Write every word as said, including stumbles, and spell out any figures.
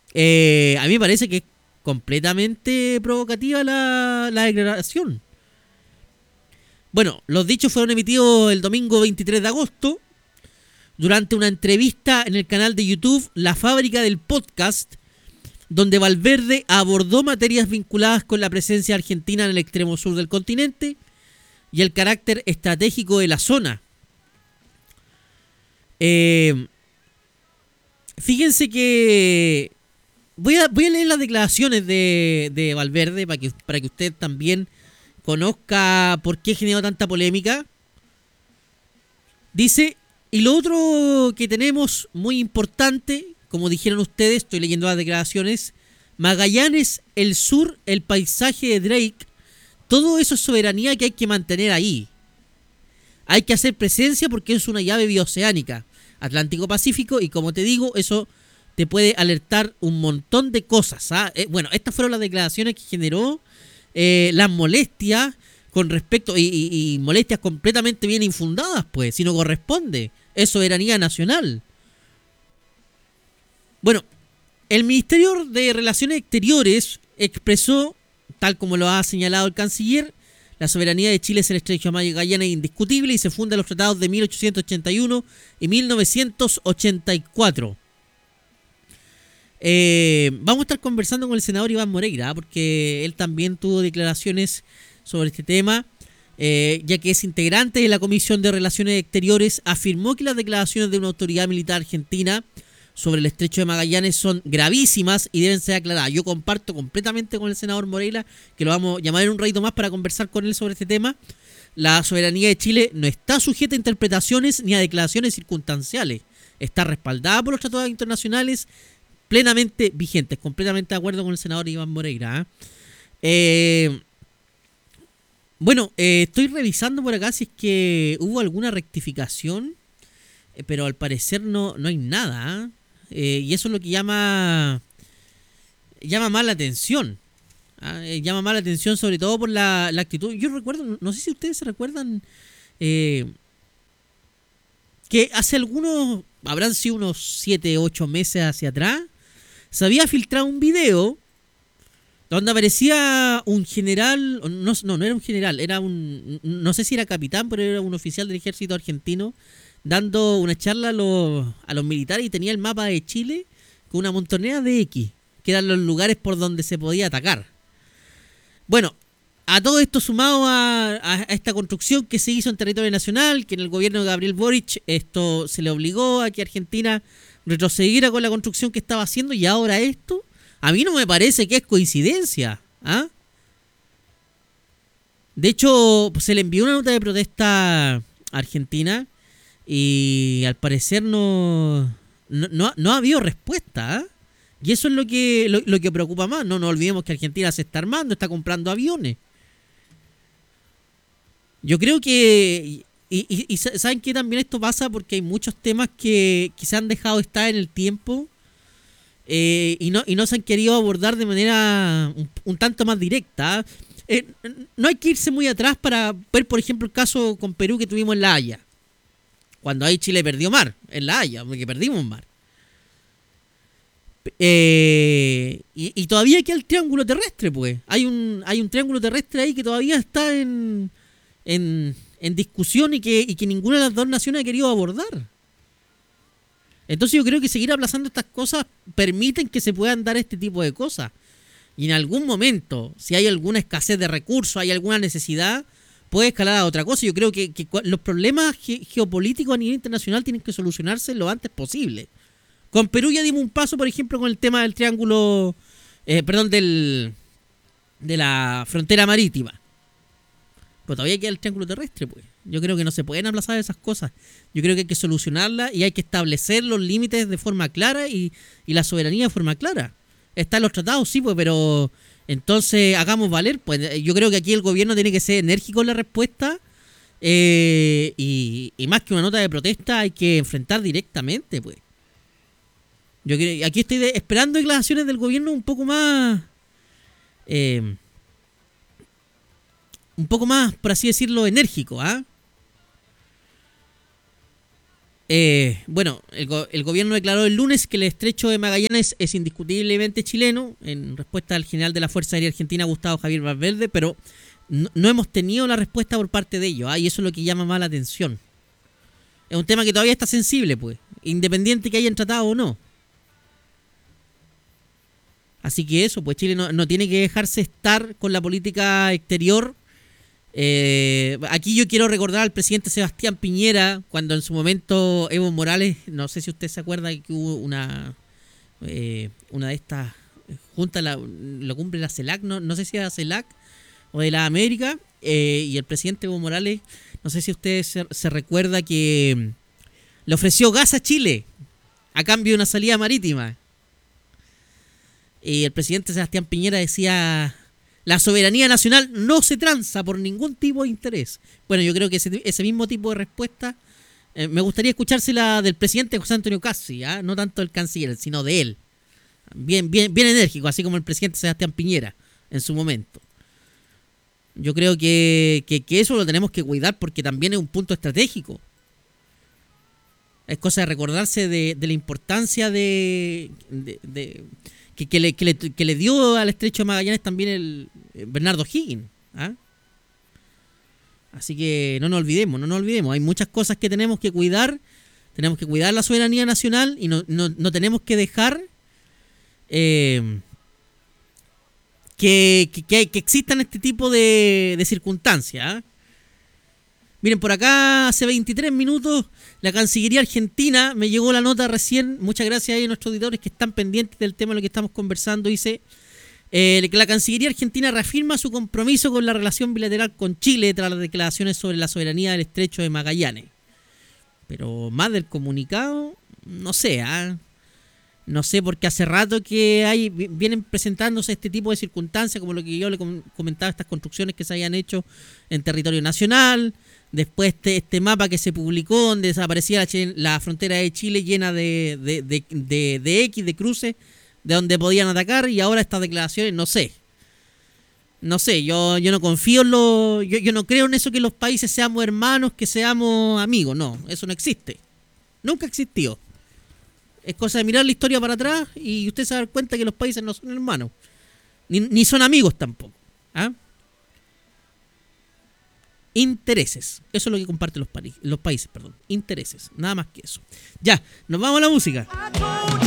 Eh, a mí me parece que es completamente provocativa la, la declaración. Bueno, los dichos fueron emitidos el domingo veintitrés de agosto durante una entrevista en el canal de YouTube La Fábrica del Podcast, donde Valverde abordó materias vinculadas con la presencia argentina en el extremo sur del continente y el carácter estratégico de la zona. Eh, fíjense que voy a, voy a leer las declaraciones de, de Valverde para que, para que usted también conozca por qué generó tanta polémica. Dice, y lo otro que tenemos muy importante, como dijeron ustedes, estoy leyendo las declaraciones, Magallanes, el sur, el paisaje de Drake, todo eso es soberanía que hay que mantener ahí. Hay que hacer presencia porque es una llave bioceánica, Atlántico-Pacífico, y como te digo, eso te puede alertar un montón de cosas. ¿ah? Eh, bueno, estas fueron las declaraciones que generó eh, las molestias con respecto, y, y, y molestias completamente bien infundadas, pues, si no corresponde. Es soberanía nacional. Bueno, el Ministerio de Relaciones Exteriores expresó, tal como lo ha señalado el canciller, la soberanía de Chile es el estrecho de Magallanes indiscutible y se funda en los tratados de mil ochocientos ochenta y uno y mil novecientos ochenta y cuatro. Eh, vamos a estar conversando con el senador Iván Moreira, ¿eh? porque él también tuvo declaraciones sobre este tema, eh, ya que es integrante de la Comisión de Relaciones Exteriores, afirmó que las declaraciones de una autoridad militar argentina sobre el estrecho de Magallanes son gravísimas y deben ser aclaradas. Yo comparto completamente con el senador Moreira, que lo vamos a llamar en un ratito más para conversar con él sobre este tema. La soberanía de Chile no está sujeta a interpretaciones ni a declaraciones circunstanciales. Está respaldada por los tratados internacionales plenamente vigentes. Completamente de acuerdo con el senador Iván Moreira. ¿eh? Eh, bueno, eh, estoy revisando por acá si es que hubo alguna rectificación, eh, pero al parecer no, no hay nada. ¿eh? Eh, y eso es lo que llama llama más la atención. ¿ah? Eh, llama más la atención sobre todo por la, la actitud. Yo recuerdo, no sé si ustedes se recuerdan, eh, que hace algunos, habrán sido unos siete ocho meses hacia atrás, se había filtrado un video donde aparecía un general, no, no, no era un general, era un, no sé si era capitán, pero era un oficial del ejército argentino, dando una charla a los, a los militares y tenía el mapa de Chile con una montonera de X, que eran los lugares por donde se podía atacar. Bueno, a todo esto sumado a, a, a esta construcción que se hizo en territorio nacional, que en el gobierno de Gabriel Boric esto se le obligó a que Argentina retrocediera con la construcción que estaba haciendo, y ahora esto, a mí no me parece que es coincidencia. ¿ah? De hecho, se le envió una nota de protesta a Argentina y al parecer no, no, no, no ha habido respuesta. ¿eh? Y eso es lo que, lo, lo que preocupa más. No nos olvidemos que Argentina se está armando, está comprando aviones. Yo creo que... Y, y, y saben que también esto pasa porque hay muchos temas que, que se han dejado estar en el tiempo, eh, y, no, y no se han querido abordar de manera un, un tanto más directa. Eh, no hay que irse muy atrás para ver, por ejemplo, el caso con Perú que tuvimos en La Haya. Cuando ahí Chile perdió mar, en La Haya, porque perdimos mar. Eh, y, y todavía queda el triángulo terrestre, pues. Hay un, hay un triángulo terrestre ahí que todavía está en, en, en discusión y que, y que ninguna de las dos naciones ha querido abordar. Entonces yo creo que seguir aplazando estas cosas permiten que se puedan dar este tipo de cosas. Y en algún momento, si hay alguna escasez de recursos, hay alguna necesidad, puede escalar a otra cosa. Yo creo que, que los problemas ge- geopolíticos a nivel internacional tienen que solucionarse lo antes posible. Con Perú ya dimos un paso, por ejemplo, con el tema del triángulo, eh, perdón, del de la frontera marítima. Pero todavía queda el triángulo terrestre, pues. Yo creo que no se pueden aplazar esas cosas. Yo creo que hay que solucionarlas y hay que establecer los límites de forma clara y, y la soberanía de forma clara. Están los tratados, sí, pues, pero entonces hagamos valer. Pues yo creo que aquí el gobierno tiene que ser enérgico en la respuesta, eh, y, y más que una nota de protesta hay que enfrentar directamente, pues. Yo creo, aquí estoy de, esperando declaraciones del gobierno un poco más, eh, un poco más, por así decirlo, enérgico, ¿ah? Eh, bueno, el, go- el gobierno declaró el lunes que el estrecho de Magallanes es indiscutiblemente chileno, en respuesta al general de la Fuerza Aérea Argentina, Gustavo Javier Valverde, pero no, no hemos tenido la respuesta por parte de ellos, ¿ah? Y eso es lo que llama más la atención. Es un tema que todavía está sensible, pues, independiente que hayan tratado o no. Así que eso, pues Chile no, no tiene que dejarse estar con la política exterior. Eh, aquí yo quiero recordar al presidente Sebastián Piñera, cuando en su momento Evo Morales, no sé si usted se acuerda que hubo una eh, una de estas juntas, la, la cumbre de la CELAC, no, no sé si era la CELAC o de la América, eh, y el presidente Evo Morales, no sé si usted se, se recuerda que le ofreció gas a Chile a cambio de una salida marítima. Y el presidente Sebastián Piñera decía: la soberanía nacional no se tranza por ningún tipo de interés. Bueno, yo creo que ese, ese mismo tipo de respuesta eh, me gustaría escuchársela del presidente José Antonio Casi, ¿eh? No tanto del canciller, sino de él. Bien, bien, bien enérgico, así como el presidente Sebastián Piñera en su momento. Yo creo que, que, que eso lo tenemos que cuidar porque también es un punto estratégico. Es cosa de recordarse de, de la importancia de, de, de que, que, le, que, le, que le dio al estrecho de Magallanes también el eh, Bernardo Higgins. ¿Ah? Así que no nos olvidemos, no nos olvidemos. Hay muchas cosas que tenemos que cuidar. Tenemos que cuidar la soberanía nacional y no, no, no tenemos que dejar eh, que, que, que existan este tipo de, de circunstancias. ¿Ah? Miren, por acá hace veintitrés minutos la Cancillería Argentina, me llegó la nota recién, muchas gracias a nuestros auditores que están pendientes del tema de lo que estamos conversando, dice eh, que la Cancillería Argentina reafirma su compromiso con la relación bilateral con Chile tras las declaraciones sobre la soberanía del estrecho de Magallanes. Pero más del comunicado, no sé, ¿eh? No sé, porque hace rato que hay vienen presentándose este tipo de circunstancias, como lo que yo le comentaba, estas construcciones que se habían hecho en territorio nacional. Después este, este mapa que se publicó donde desaparecía la, la frontera de Chile llena de, de, de, de, de X, de cruces, de donde podían atacar, y ahora estas declaraciones, no sé. No sé, yo, yo no confío en lo, yo, yo no creo en eso que los países seamos hermanos, que seamos amigos, no, eso no existe. Nunca existió. Es cosa de mirar la historia para atrás y usted se da cuenta que los países no son hermanos. Ni, ni son amigos tampoco. ¿Ah? Intereses. Eso es lo que comparten los, los países. Perdón. Intereses. Nada más que eso. Ya, nos vamos a la música.